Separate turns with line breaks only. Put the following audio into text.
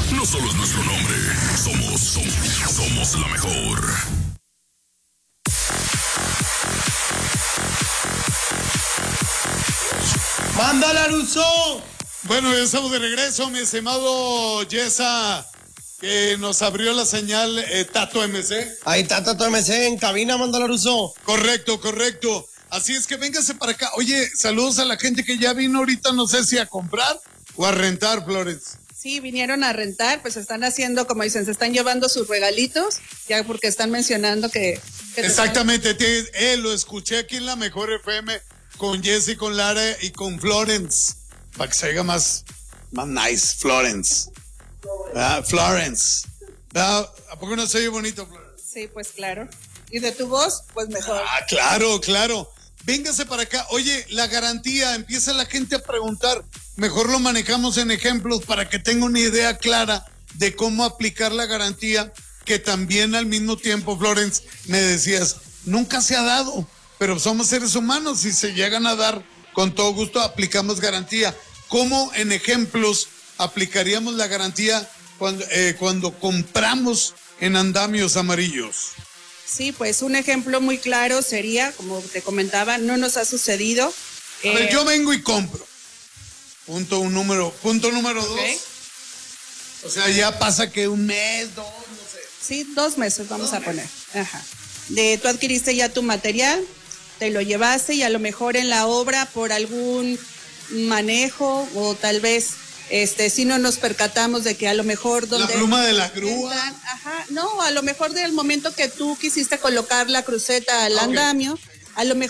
no solo es nuestro nombre, somos la mejor.
¡Mándala, Ruso!
Bueno, ya estamos de regreso, mi estimado Yesa, que nos abrió la señal Tato MC.
Ahí está Tato MC en cabina, mándala, Ruso.
Correcto. Así es que véngase para acá. Oye, saludos a la gente que ya vino ahorita, no sé si a comprar o a rentar, Florence.
Sí, vinieron a rentar, pues están haciendo, como dicen, se están llevando sus regalitos, ya porque están mencionando que
Exactamente, lo escuché aquí en la Mejor FM con Jessy, con Lara y con Florence, para que se oiga más nice, Florence. Florence. ¿A poco no se oye bonito, Florence?
Sí, pues claro. Y de tu voz, pues mejor.
Claro. Véngase para acá. Oye, la garantía, empieza la gente a preguntar. Mejor lo manejamos en ejemplos para que tenga una idea clara de cómo aplicar la garantía, que también al mismo tiempo, Florence, me decías, nunca se ha dado, pero somos seres humanos y se llegan a dar, con todo gusto aplicamos garantía. ¿Cómo en ejemplos aplicaríamos la garantía cuando compramos en andamios amarillos?
Sí, pues un ejemplo muy claro sería, como te comentaba, no nos ha sucedido.
A ver, yo vengo y compro. Punto número 2.
Okay.
O sea, ya pasa que un mes, 2, no sé.
Sí, 2 meses vamos a poner. Ajá. Tú adquiriste ya tu material, te lo llevaste y a lo mejor en la obra por algún manejo o tal vez si no nos percatamos de que a lo mejor donde
la pluma de la grúa.
No, a lo mejor del momento que tú quisiste colocar la cruceta al andamio, a lo mejor